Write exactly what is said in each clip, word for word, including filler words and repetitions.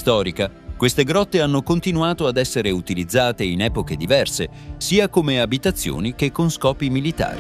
storica, queste grotte hanno continuato ad essere utilizzate in epoche diverse, sia come abitazioni che con scopi militari.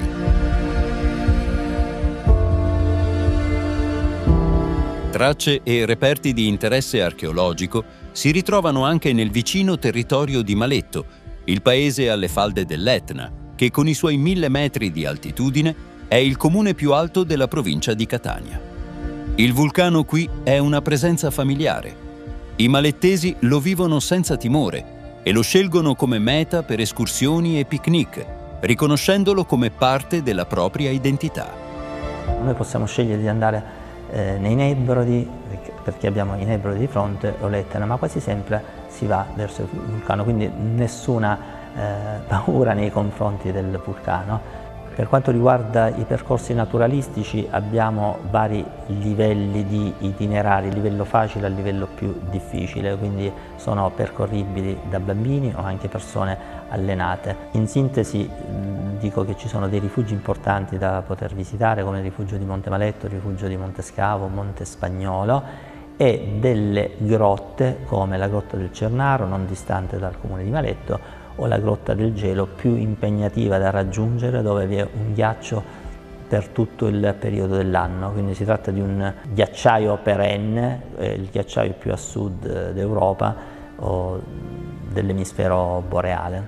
Tracce e reperti di interesse archeologico si ritrovano anche nel vicino territorio di Maletto, il paese alle falde dell'Etna, che con i suoi mille metri di altitudine è il comune più alto della provincia di Catania. Il vulcano qui è una presenza familiare. I malettesi lo vivono senza timore e lo scelgono come meta per escursioni e picnic, riconoscendolo come parte della propria identità. Noi possiamo scegliere di andare eh, nei Nebrodi, perché abbiamo i Nebrodi di fronte o l'Etna, ma quasi sempre si va verso il vulcano, quindi nessuna eh, paura nei confronti del vulcano. Per quanto riguarda i percorsi naturalistici abbiamo vari livelli di itinerari, livello facile al livello più difficile, quindi sono percorribili da bambini o anche persone allenate. In sintesi dico che ci sono dei rifugi importanti da poter visitare, come il rifugio di Monte Maletto, il rifugio di Monte Scavo, Monte Spagnolo, e delle grotte come la Grotta del Cernaro, non distante dal comune di Maletto, o la Grotta del Gelo, più impegnativa da raggiungere, dove vi è un ghiaccio per tutto il periodo dell'anno. Quindi si tratta di un ghiacciaio perenne, eh, il ghiacciaio più a sud d'Europa o dell'emisfero boreale.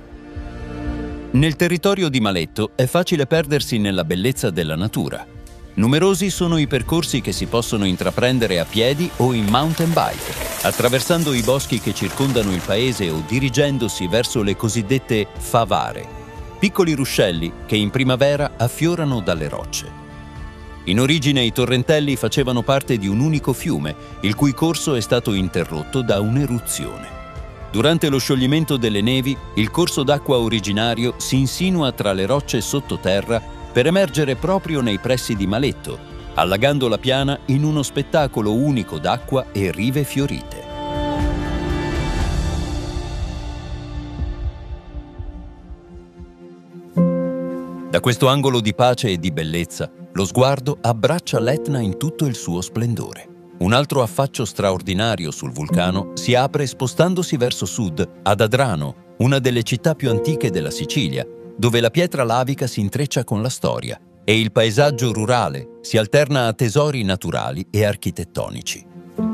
Nel territorio di Maletto è facile perdersi nella bellezza della natura. Numerosi sono i percorsi che si possono intraprendere a piedi o in mountain bike, attraversando i boschi che circondano il paese o dirigendosi verso le cosiddette favare, piccoli ruscelli che in primavera affiorano dalle rocce. In origine i torrentelli facevano parte di un unico fiume, il cui corso è stato interrotto da un'eruzione. Durante lo scioglimento delle nevi, il corso d'acqua originario si insinua tra le rocce sottoterra per emergere proprio nei pressi di Maletto, allagando la piana in uno spettacolo unico d'acqua e rive fiorite. Da questo angolo di pace e di bellezza, lo sguardo abbraccia l'Etna in tutto il suo splendore. Un altro affaccio straordinario sul vulcano si apre spostandosi verso sud, ad Adrano, una delle città più antiche della Sicilia, dove la pietra lavica si intreccia con la storia e il paesaggio rurale si alterna a tesori naturali e architettonici.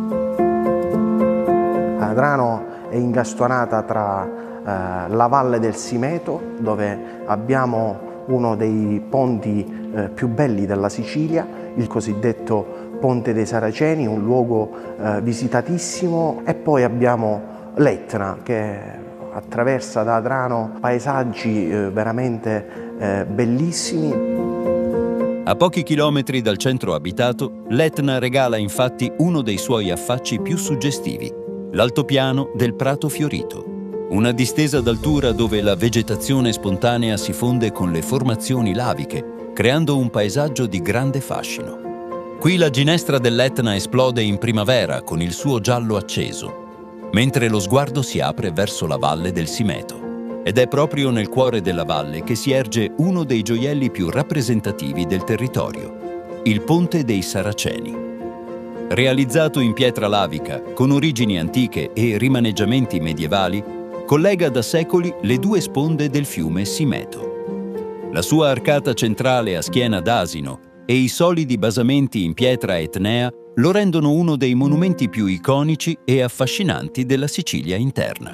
Adrano è incastonata tra eh, la valle del Simeto, dove abbiamo uno dei ponti eh, più belli della Sicilia, il cosiddetto Ponte dei Saraceni, un luogo eh, visitatissimo, e poi abbiamo l'Etna, che attraversa da Adrano paesaggi eh, veramente eh, bellissimi. A pochi chilometri dal centro abitato, l'Etna regala infatti uno dei suoi affacci più suggestivi, l'altopiano del Prato Fiorito, una distesa d'altura dove la vegetazione spontanea si fonde con le formazioni laviche, creando un paesaggio di grande fascino. Qui la ginestra dell'Etna esplode in primavera con il suo giallo acceso, mentre lo sguardo si apre verso la valle del Simeto. Ed è proprio nel cuore della valle che si erge uno dei gioielli più rappresentativi del territorio, il Ponte dei Saraceni. Realizzato in pietra lavica, con origini antiche e rimaneggiamenti medievali, collega da secoli le due sponde del fiume Simeto. La sua arcata centrale a schiena d'asino e i solidi basamenti in pietra etnea lo rendono uno dei monumenti più iconici e affascinanti della Sicilia interna.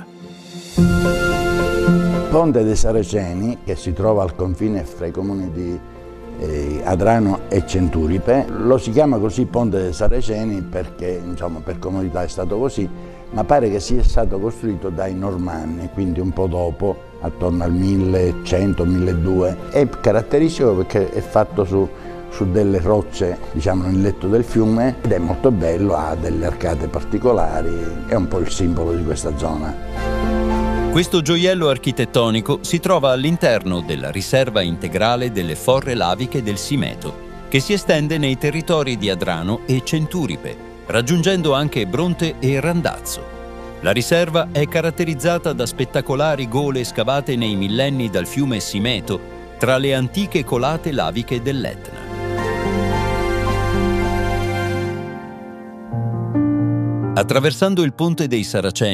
Il Ponte dei Saraceni, che si trova al confine fra i comuni di eh, Adrano e Centuripe, lo si chiama così Ponte dei Saraceni perché, insomma, per comodità è stato così, ma pare che sia stato costruito dai Normanni, quindi un po' dopo, attorno al millecento milleduecento. È caratteristico perché è fatto su su delle rocce, diciamo, nel letto del fiume, ed è molto bello, ha delle arcate particolari, è un po' il simbolo di questa zona. Questo gioiello architettonico si trova all'interno della riserva integrale delle forre laviche del Simeto, che si estende nei territori di Adrano e Centuripe, raggiungendo anche Bronte e Randazzo. La riserva è caratterizzata da spettacolari gole scavate nei millenni dal fiume Simeto, tra le antiche colate laviche dell'Etna. Attraversando il ponte dei Saraceni,